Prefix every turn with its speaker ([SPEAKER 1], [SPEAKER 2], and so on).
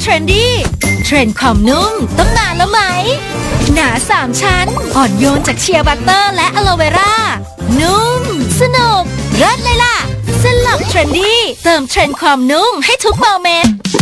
[SPEAKER 1] รนดี้เทรนด์ความนุ่มต้องนานแล้วไหมหนา3ชั้นอ่อนโยนจากเชียร์บัตเตอร์และอะโลเวรานุ่มสนุกเลิศเลยล่ะสลับเทรนดี้เติมเทรนด์ความนุ่มให้ทุกโมเมนต์